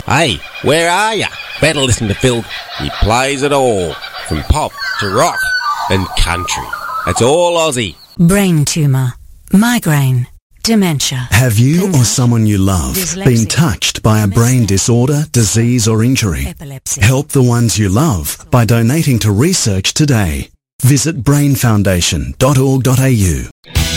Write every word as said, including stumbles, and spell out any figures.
Hey, where are ya? Better listen to Phil. He plays it all, from pop to rock and country. It's all Aussie. Brain tumour, migraine, dementia. Have you or someone you love been touched by a brain disorder, disease or injury? Epilepsy. Help the ones you love by donating to research today. Visit brain foundation dot org dot a u.